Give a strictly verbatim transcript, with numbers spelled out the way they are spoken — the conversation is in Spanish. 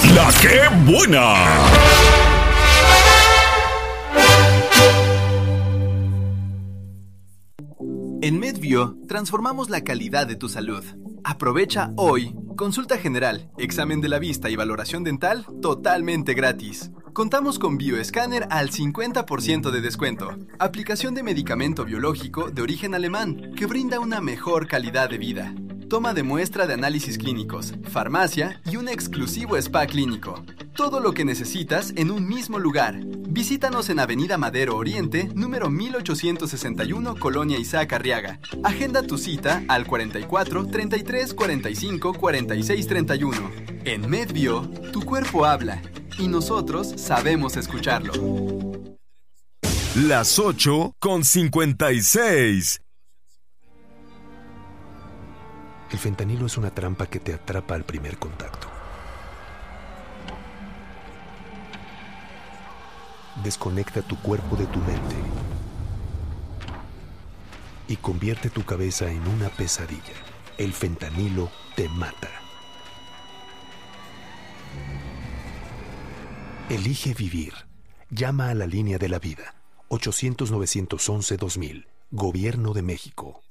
¡La qué buena! En MedBio transformamos la calidad de tu salud. Aprovecha hoy consulta general, examen de la vista y valoración dental totalmente gratis. Contamos con bioescáner al cincuenta por ciento de descuento. Aplicación de medicamento biológico de origen alemán que brinda una mejor calidad de vida. Toma de muestra de análisis clínicos, farmacia y un exclusivo spa clínico. Todo lo que necesitas en un mismo lugar. Visítanos en Avenida Madero Oriente, número mil ochocientos sesenta y uno, Colonia Isaac Arriaga. Agenda tu cita al cuarenta y cuatro, treinta y tres, cuarenta y cinco, cuarenta y seis, treinta y uno. En MedBio, tu cuerpo habla y nosotros sabemos escucharlo. Las ocho con cincuenta y seis. El fentanilo es una trampa que te atrapa al primer contacto. Desconecta tu cuerpo de tu mente y convierte tu cabeza en una pesadilla. El fentanilo te mata. Elige vivir. Llama a la línea de la vida. ochocientos, novecientos once, dos mil. Gobierno de México.